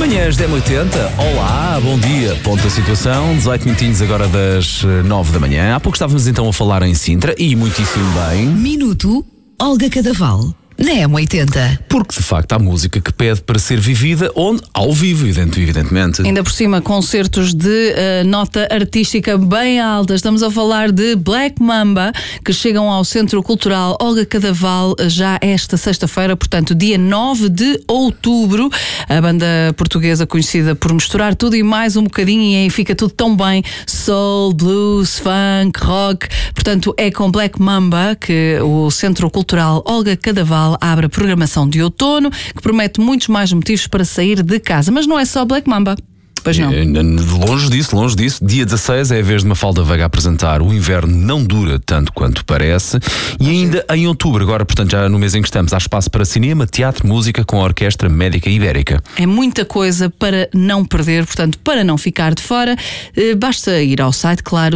Manhãs 10h80, olá, bom dia. Ponto da situação, 18 minutinhos agora das 9 da manhã. Há pouco estávamos então a falar em Sintra e muitíssimo bem. Minuto Olga Cadaval, na M80. Porque de facto há música que pede para ser vivida onde? Ao vivo, evidentemente. Ainda por cima, concertos de nota artística bem alta. Estamos a falar de Black Mamba, que chegam ao Centro Cultural Olga Cadaval já esta sexta-feira, portanto, dia 9 de outubro. A banda portuguesa conhecida por misturar tudo e mais um bocadinho, e aí fica tudo tão bem: soul, blues, funk, rock. Portanto, é com Black Mamba que o Centro Cultural Olga Cadaval abre a programação de outono, que promete muitos mais motivos para sair de casa. Mas não é só Black Mamba. Pois não. Longe disso. Dia 16 é a vez de Mafalda Veiga apresentar O Inverno Não Dura Tanto Quanto Parece. E ainda em outubro, agora, portanto, já no mês em que estamos, há espaço para cinema, teatro, música com a Orquestra Médica Ibérica. É muita coisa para não perder, portanto, para não ficar de fora, basta ir ao site, claro,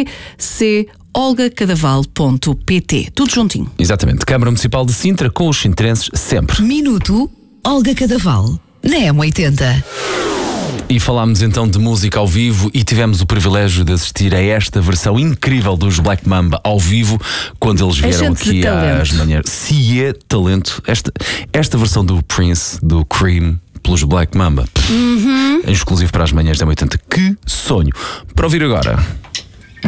olgacadaval.pt. Tudo juntinho. Exatamente. Câmara Municipal de Sintra, com os sintrenses sempre. Minuto Olga Cadaval, na M80. E falámos então de música ao vivo e tivemos o privilégio de assistir a esta versão incrível dos Black Mamba ao vivo, quando eles vieram aqui às manhãs. Se é talento, esta versão do Prince, do Cream, pelos Black Mamba, exclusivo para as manhãs da 80. Que sonho! Para ouvir agora.